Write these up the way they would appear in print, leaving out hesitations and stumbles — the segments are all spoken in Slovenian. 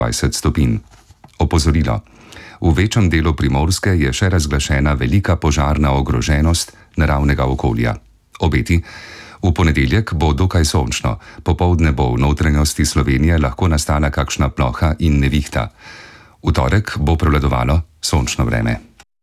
20 stopinj. Opozorilo. V večjem delu Primorske je še razglašena velika požarna ogroženost naravnega okolja. Obeti. V ponedeljek bo dokaj sončno, popoldne bo v notranjosti Slovenije lahko nastala kakšna ploha in nevihta. V torek bo prevladovalo sončno vreme.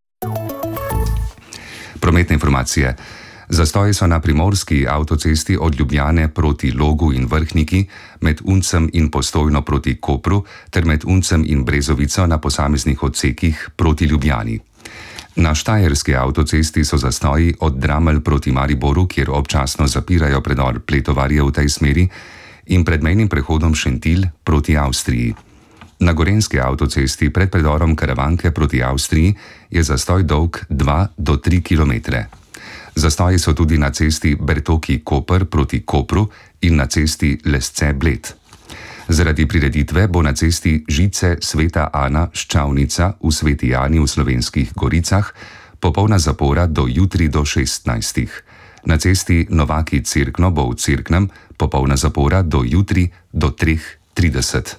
Prometne informacije. Zastoji so na primorski avtocesti od Ljubljane proti Logu in Vrhniki, med Uncem in Postojno proti Kopru ter med Uncem in Brezovico na posameznih odsekih proti Ljubljani. Na štajerski avtocesti so zastoji od Dramelj proti Mariboru, kjer občasno zapirajo predor Pletovarje v tej smeri, in pred mejnim prehodom Šentilj proti Avstriji. Na gorenjski avtocesti pred predorom Karavanke proti Avstriji je zastoj dolg 2 do 3 kilometre. Zastoji so tudi na cesti Bertoki-Koper proti Kopru in na cesti Lesce-Bled. Zaradi prireditve bo na cesti Žice Sveta Ana Ščavnica v Sveti Ani v Slovenskih Goricah popolna zapora do jutri do 16. Na cesti Novaki Cerkno bo v Cerknem popolna zapora do jutri do 3:30.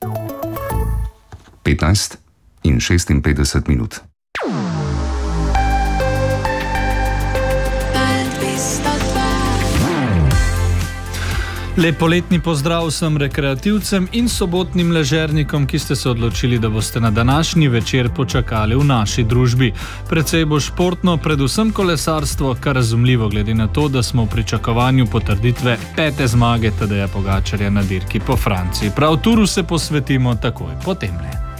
15 in 56 minut. Lep poletni pozdrav vsem rekreativcem in sobotnim ležernikom, ki ste se odločili, da boste na današnji večer počakali v naši družbi. Precej bo športno, predvsem kolesarstvo, kar razumljivo glede na to, da smo v pričakovanju potrditve 5. zmage Tadeja Pogačarja na dirki po Franciji. Prav turu se posvetimo takoj potemle.